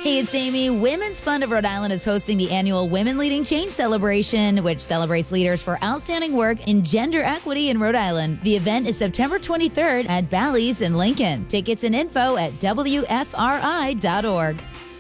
Hey, it's Amy. Women's Fund of Rhode Island is hosting the annual Women Leading Change Celebration, which celebrates leaders for outstanding work in gender equity in Rhode Island. The event is September 23rd at Bally's in Lincoln. Tickets and info at WFRI.org.